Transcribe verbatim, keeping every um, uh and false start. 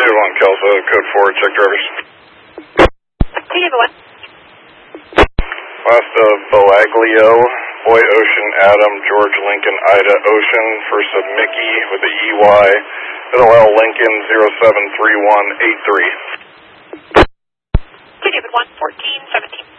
David one, Kelso, code four, check drivers. David one. Last of Belaglio, Boy Ocean, Adam, George Lincoln, Ida Ocean, first of Mickey with the E Y, L L Lincoln zero seven three one eight three. David one, fourteen, seventeen.